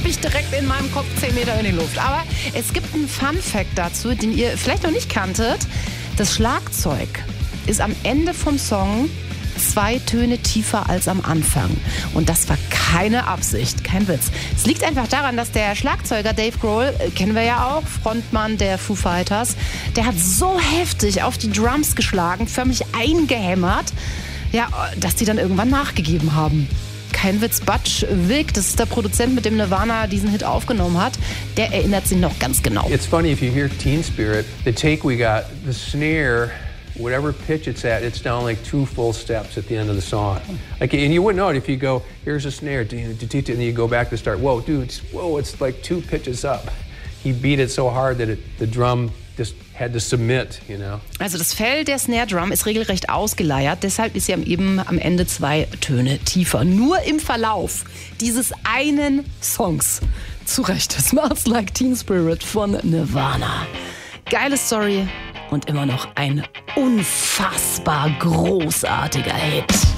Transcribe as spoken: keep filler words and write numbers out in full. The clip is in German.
habe ich direkt in meinem Kopf zehn Meter in die Luft. Aber es gibt einen Fun-Fact dazu, den ihr vielleicht noch nicht kanntet. Das Schlagzeug ist am Ende vom Song zwei Töne tiefer als am Anfang. Und das war keine Absicht, kein Witz. Es liegt einfach daran, dass der Schlagzeuger Dave Grohl, äh, kennen wir ja auch, Frontmann der Foo Fighters, der hat so heftig auf die Drums geschlagen, förmlich eingehämmert, ja, dass die dann irgendwann nachgegeben haben. Kein Witz, Butch Vig, das ist der Produzent, mit dem Nirvana diesen Hit aufgenommen hat, der erinnert sich noch ganz genau. It's funny, if you hear Teen Spirit, the take we got, the snare, whatever pitch it's at, it's down like two full steps at the end of the song. Like, and you wouldn't know it if you go, here's a snare, and then you go back to start, whoa, dude, it's, whoa, it's like two pitches up. He beat it so hard that it, the drum just had to submit, you know. Also das Fell der Snare Drum ist regelrecht ausgeleiert, deshalb ist sie eben am Ende zwei Töne tiefer. Nur im Verlauf dieses einen Songs. Zu Recht, Smells Like Teen Spirit von Nirvana. Geile Story und immer noch ein unfassbar großartiger Hit.